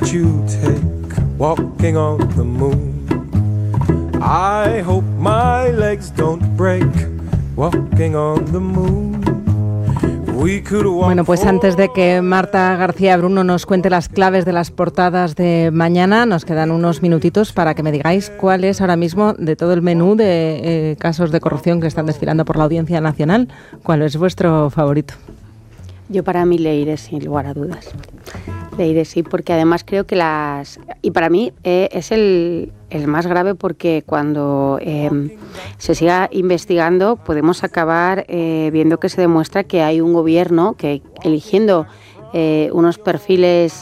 you take walking on the moon? I hope my legs don't break walking on the moon. Bueno, pues antes de que Marta García Bruno nos cuente las claves de las portadas de mañana, nos quedan unos minutitos para que me digáis cuál es ahora mismo, de todo el menú de casos de corrupción que están desfilando por la Audiencia Nacional, cuál es vuestro favorito. Yo para mí Leire, sin lugar a dudas. Leire sí, porque además creo que y para mí es el más grave, porque cuando se siga investigando podemos acabar viendo que se demuestra que hay un gobierno que, eligiendo unos perfiles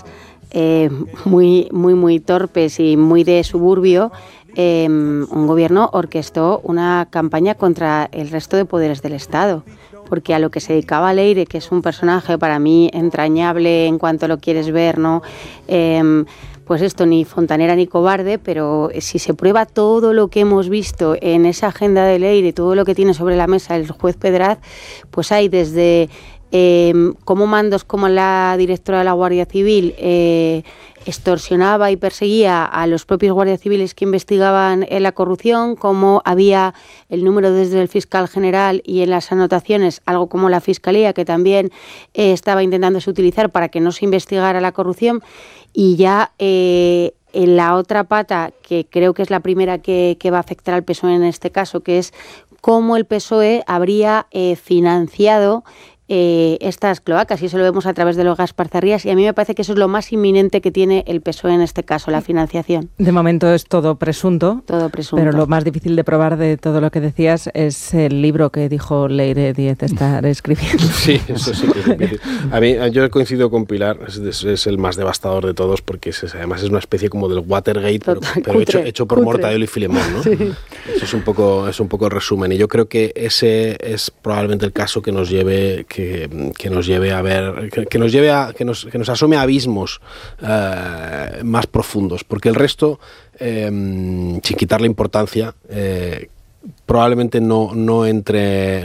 muy torpes y muy de suburbio, un gobierno orquestó una campaña contra el resto de poderes del Estado. Porque a lo que se dedicaba Leire, que es un personaje para mí entrañable en cuanto lo quieres ver, ¿no? Pues esto, ni fontanera ni cobarde, pero si se prueba todo lo que hemos visto en esa agenda de Leire, todo lo que tiene sobre la mesa el juez Pedraz, pues hay desde cómo mandos como la directora de la Guardia Civil extorsionaba y perseguía a los propios guardias civiles que investigaban la corrupción, como había el número desde el fiscal general y en las anotaciones algo como la fiscalía, que también estaba intentándose utilizar para que no se investigara la corrupción. Y ya en la otra pata, que creo que es la primera que va a afectar al PSOE en este caso, que es cómo el PSOE habría financiado estas cloacas, y eso lo vemos a través de los Gasparzarías, y a mí me parece que eso es lo más inminente que tiene el PSOE en este caso, la financiación. De momento es todo presunto, pero lo más difícil de probar de todo lo que decías es el libro que dijo Leire Díez estar escribiendo. Sí, eso sí que es difícil. A mí, yo coincido con Pilar, es el más devastador de todos, porque además es una especie como del Watergate, pero hecho por Mortadelo y Filemón, ¿no? Sí. Eso es un poco el resumen, y yo creo que ese es probablemente el caso que nos lleve que nos lleve a ver, que nos asome a abismos más profundos, porque el resto, sin quitarle importancia, probablemente no entre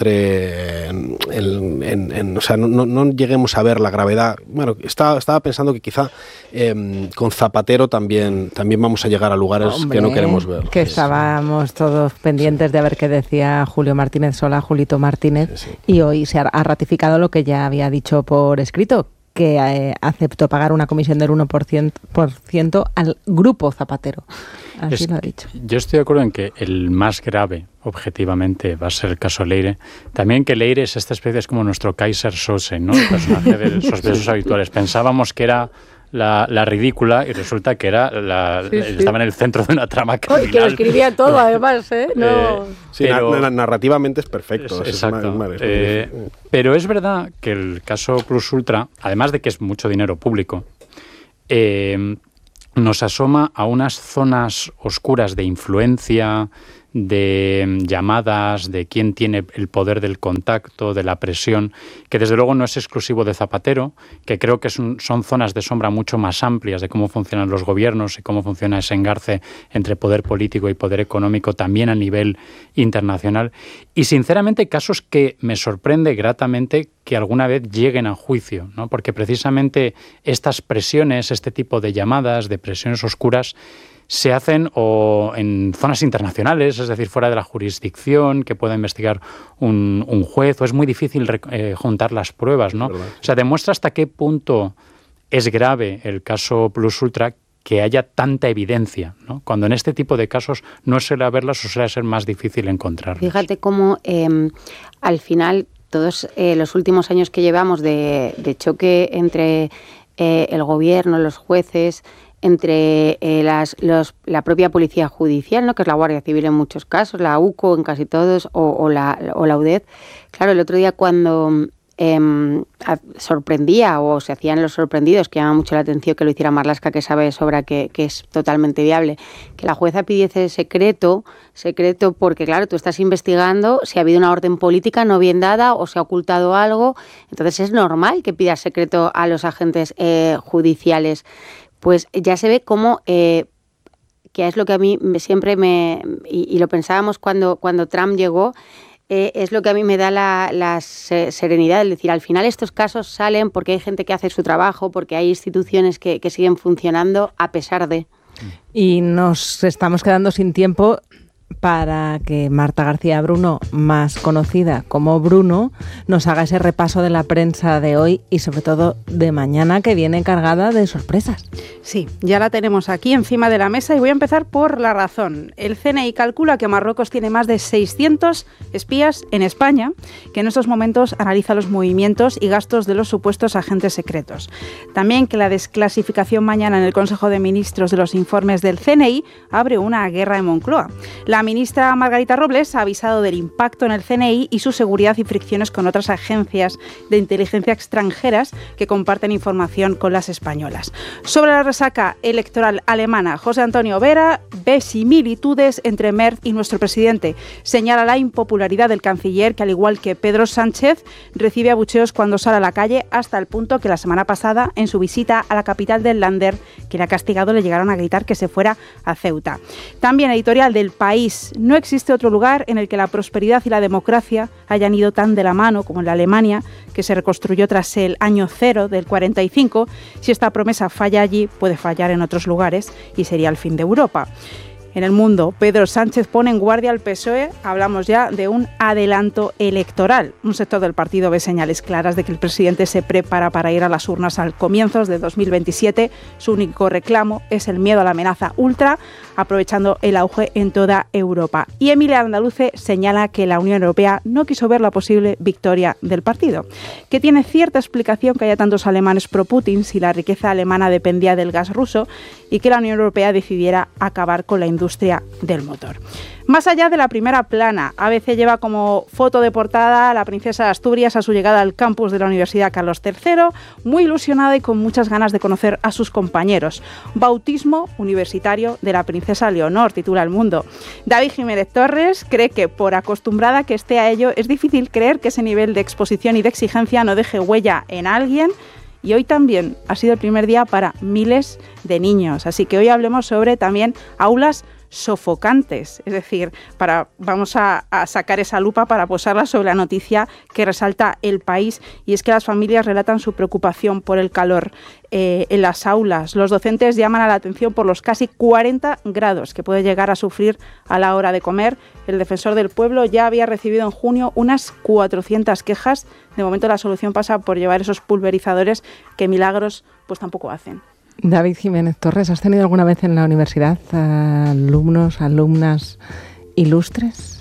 o sea, no lleguemos a ver la gravedad. Bueno, estaba pensando que quizá con Zapatero también vamos a llegar a lugares que no queremos ver. Que estábamos todos pendientes de ver qué decía Julio Martínez Solá, Julito Martínez, sí. Y hoy se ha ratificado lo que ya había dicho por escrito, que aceptó pagar una comisión del 1% al grupo Zapatero. Así lo ha dicho. Yo estoy de acuerdo en que el más grave, objetivamente, va a ser el caso Leire. También que Leire es esta especie, es como nuestro Kaiser Söze, ¿no? El personaje de sospechosos habituales. Pensábamos que era la ridícula, y resulta que era estaba en el centro de una trama criminal. Que lo escribía todo, además, ¿eh? Narrativamente es perfecto. Exacto. Pero es verdad que el caso Plus Ultra, además de que es mucho dinero público, nos asoma a unas zonas oscuras de influencia, de llamadas, de quién tiene el poder del contacto, de la presión, que desde luego no es exclusivo de Zapatero, que creo que son zonas de sombra mucho más amplias de cómo funcionan los gobiernos y cómo funciona ese engarce entre poder político y poder económico también a nivel internacional. Y sinceramente casos que me sorprende gratamente que alguna vez lleguen a juicio, ¿no? Porque precisamente estas presiones, este tipo de llamadas, de presiones oscuras, se hacen o en zonas internacionales, es decir, fuera de la jurisdicción que pueda investigar un juez, o es muy difícil juntar las pruebas, ¿no? O sea, demuestra hasta qué punto es grave el caso Plus Ultra que haya tanta evidencia, ¿no? Cuando en este tipo de casos no suele haberlas o suele ser más difícil encontrarlas. Fíjate cómo al final todos los últimos años que llevamos de choque entre el gobierno, los jueces, entre la propia policía judicial, ¿no? Que es la Guardia Civil en muchos casos, la UCO en casi todos, o la UDED. Claro, el otro día cuando sorprendía o se hacían los sorprendidos, que llama mucho la atención que lo hiciera Marlaska, que sabe de sobra que es totalmente viable, que la jueza pidiese secreto porque, claro, tú estás investigando si ha habido una orden política no bien dada o se ha ocultado algo, entonces es normal que pidas secreto a los agentes judiciales. Pues ya se ve cómo, que es lo que a mí siempre y lo pensábamos cuando Trump llegó, es lo que a mí me da la serenidad, es decir, al final estos casos salen porque hay gente que hace su trabajo, porque hay instituciones que siguen funcionando a pesar de... Y nos estamos quedando sin tiempo para que Marta García Bruno, más conocida como Bruno, nos haga ese repaso de la prensa de hoy y sobre todo de mañana, que viene cargada de sorpresas. Sí, ya la tenemos aquí encima de la mesa y voy a empezar por La Razón. El CNI calcula que Marruecos tiene más de 600 espías en España, que en estos momentos analiza los movimientos y gastos de los supuestos agentes secretos. También que la desclasificación mañana en el Consejo de Ministros de los informes del CNI abre una guerra en Moncloa. La ministra Margarita Robles ha avisado del impacto en el CNI y su seguridad y fricciones con otras agencias de inteligencia extranjeras que comparten información con las españolas. Sobre la resaca electoral alemana, José Antonio Vera ve similitudes entre Merz y nuestro presidente. Señala la impopularidad del canciller, que al igual que Pedro Sánchez, recibe abucheos cuando sale a la calle, hasta el punto que la semana pasada, en su visita a la capital del Länder, que le ha castigado, le llegaron a gritar que se fuera a Ceuta. También editorial del País. No existe otro lugar en el que la prosperidad y la democracia hayan ido tan de la mano como en la Alemania, que se reconstruyó tras el año cero del 45. Si esta promesa falla allí, puede fallar en otros lugares y sería el fin de Europa. En El Mundo, Pedro Sánchez pone en guardia al PSOE, hablamos ya de un adelanto electoral. Un sector del partido ve señales claras de que el presidente se prepara para ir a las urnas al comienzos de 2027. Su único reclamo es el miedo a la amenaza ultra, aprovechando el auge en toda Europa. Y Emilia Andaluce señala que la Unión Europea no quiso ver la posible victoria del partido, que tiene cierta explicación que haya tantos alemanes pro-Putin si la riqueza alemana dependía del gas ruso y que la Unión Europea decidiera acabar con la industria del motor. Más allá de la primera plana, ABC lleva como foto de portada a la princesa de Asturias a su llegada al campus de la Universidad Carlos III, muy ilusionada y con muchas ganas de conocer a sus compañeros. Bautismo universitario de la princesa Leonor, titula El Mundo. David Jiménez Torres cree que, por acostumbrada que esté a ello, es difícil creer que ese nivel de exposición y de exigencia no deje huella en alguien. Y hoy también ha sido el primer día para miles de niños. Así que hoy hablemos sobre también aulas sofocantes, es decir, vamos a sacar esa lupa para posarla sobre la noticia que resalta El País, y es que las familias relatan su preocupación por el calor en las aulas. Los docentes llaman a la atención por los casi 40 grados que puede llegar a sufrir a la hora de comer. El Defensor del Pueblo ya había recibido en junio unas 400 quejas. De momento la solución pasa por llevar esos pulverizadores que milagros pues tampoco hacen. David Jiménez Torres, ¿has tenido alguna vez en la universidad alumnos, alumnas ilustres?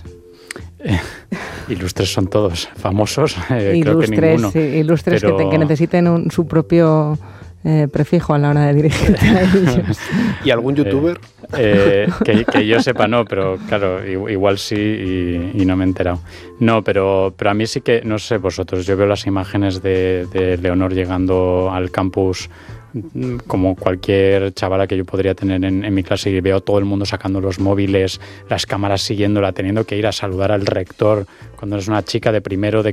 Ilustres son todos, famosos, ilustres, creo que ninguno. Sí, ilustres, pero... que necesiten su propio prefijo a la hora de dirigirte a ellos. ¿Y algún youtuber? Que yo sepa no, pero claro, igual sí y no me he enterado. No, pero a mí sí que, no sé vosotros, yo veo las imágenes de Leonor llegando al campus como cualquier chavala que yo podría tener en mi clase, y veo todo el mundo sacando los móviles, las cámaras siguiéndola, teniendo que ir a saludar al rector cuando es una chica de primero de